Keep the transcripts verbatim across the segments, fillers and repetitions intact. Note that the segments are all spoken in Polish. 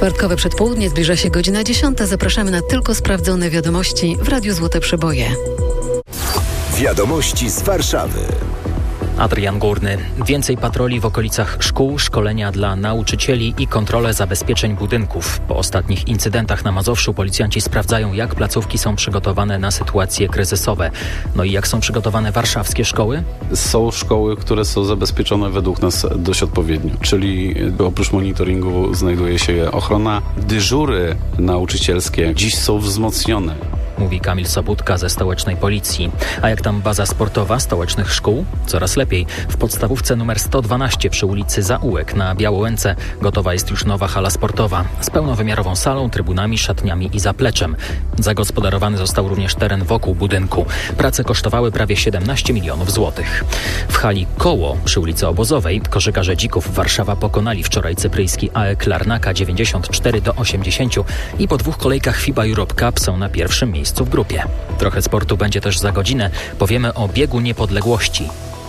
Czwartkowe przedpołudnie, zbliża się godzina dziesiąta. Zapraszamy na tylko sprawdzone wiadomości w Radiu Złote Przeboje. Wiadomości z Warszawy. Adrian Górny. Więcej patroli w okolicach szkół, szkolenia dla nauczycieli i kontrolę zabezpieczeń budynków. Po ostatnich incydentach na Mazowszu policjanci sprawdzają, jak placówki są przygotowane na sytuacje kryzysowe. No i jak są przygotowane warszawskie szkoły? Są szkoły, które są zabezpieczone według nas dość odpowiednio, czyli oprócz monitoringu znajduje się ochrona. Dyżury nauczycielskie dziś są wzmocnione. Mówi Kamil Sobutka ze stołecznej policji. A jak tam baza sportowa stołecznych szkół? Coraz lepiej. W podstawówce numer sto dwanaście przy ulicy Zaułek na Białołęce gotowa jest już nowa hala sportowa z pełnowymiarową salą, trybunami, szatniami i zapleczem. Zagospodarowany został również teren wokół budynku. Prace kosztowały prawie siedemnaście milionów złotych. W hali Koło przy ulicy Obozowej koszykarze Dzików Warszawa pokonali wczoraj cypryjski A E K Larnaka dziewięćdziesiąt cztery do osiemdziesięciu i po dwóch kolejkach FIBA Europe Cup są na pierwszym miejscu w grupie. Trochę sportu będzie też za godzinę. Powiemy o biegu niepodległości.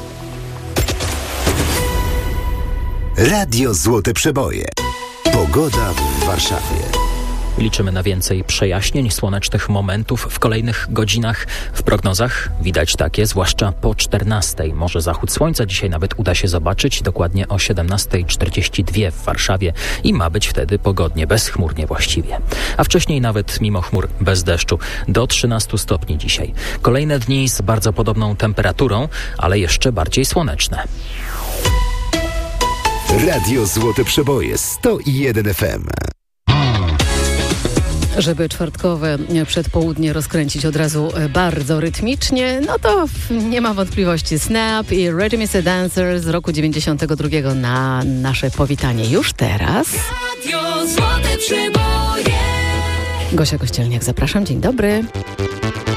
Radio Złote Przeboje. Pogoda w Warszawie. Liczymy na więcej przejaśnień, słonecznych momentów w kolejnych godzinach. W prognozach widać takie, zwłaszcza po czternastej. Może zachód słońca dzisiaj nawet uda się zobaczyć, dokładnie o siedemnasta czterdzieści dwa w Warszawie i ma być wtedy pogodnie, bezchmurnie właściwie. A wcześniej nawet mimo chmur bez deszczu, do trzynastu stopni dzisiaj. Kolejne dni z bardzo podobną temperaturą, ale jeszcze bardziej słoneczne. Radio Złote Przeboje sto jeden F M. Żeby czwartkowe przedpołudnie rozkręcić od razu bardzo rytmicznie, no to nie ma wątpliwości. Snap i Ready Mister Dancer z roku dziewięćdziesiątego drugiego na nasze powitanie już teraz. Radio Złote Przeboje. Gosia Kościelniak, zapraszam. Dzień dobry.